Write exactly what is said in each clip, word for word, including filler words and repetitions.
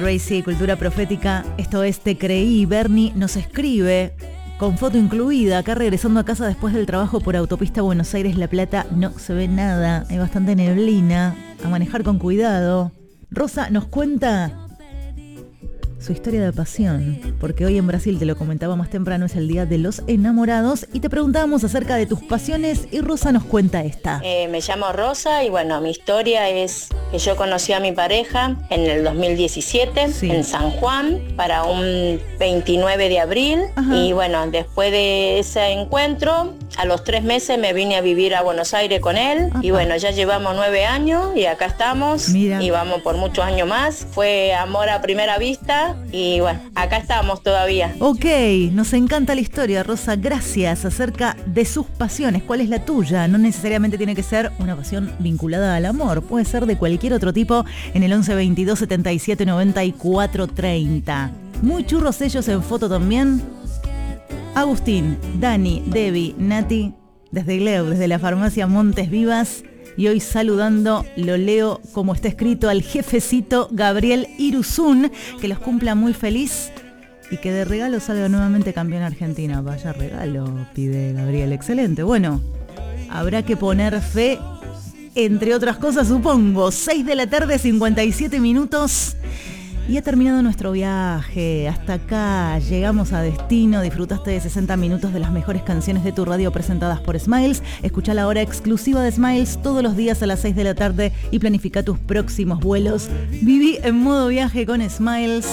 Racy, Cultura Profética, esto es Te Creí. Bernie nos escribe, con foto incluida, acá regresando a casa después del trabajo por autopista Buenos Aires-La Plata, no se ve nada, hay bastante neblina, a manejar con cuidado. Rosa nos cuenta su historia de pasión, porque hoy en Brasil, te lo comentaba más temprano, es el Día de los Enamorados y te preguntábamos acerca de tus pasiones y Rosa nos cuenta esta. Eh, me llamo Rosa y bueno, mi historia es que yo conocí a mi pareja en el dos mil diecisiete, sí, en San Juan, para un veintinueve de abril. Ajá. Y bueno, después de ese encuentro, a los tres meses me vine a vivir a Buenos Aires con él. Ajá. Y bueno, ya llevamos nueve años y acá estamos. Mira. Y vamos por muchos años más. Fue amor a primera vista. Y bueno, acá estamos todavía. Ok, nos encanta la historia, Rosa. Gracias. Acerca de sus pasiones, ¿cuál es la tuya? No necesariamente tiene que ser una pasión vinculada al amor. Puede ser de cualquier otro tipo en el once veintidós setenta y siete noventa y cuatro treinta. Muy churros ellos en foto también. Agustín, Dani, Debbie, Nati, desde Gleu, desde la farmacia Montes Vivas. Y hoy saludando, lo leo como está escrito, al jefecito Gabriel Iruzún, que los cumpla muy feliz y que de regalo salga nuevamente campeón Argentina. Vaya regalo, pide Gabriel, excelente. Bueno, habrá que poner fe, entre otras cosas, supongo. seis de la tarde, cincuenta y siete minutos. Y ha terminado nuestro viaje. Hasta acá llegamos a destino. Disfrutaste de sesenta minutos de las mejores canciones de tu radio presentadas por Smiles. Escucha la hora exclusiva de Smiles todos los días a las seis de la tarde y planifica tus próximos vuelos. Viví en modo viaje con Smiles.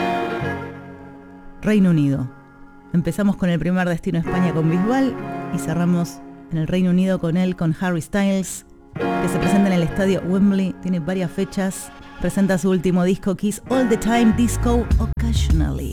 Reino Unido. Empezamos con el primer destino España con Bisbal y cerramos en el Reino Unido con él, con Harry Styles, que se presenta en el estadio Wembley. Tiene varias fechas. Presenta su último disco, Kiss All the Time, Disco Occasionally.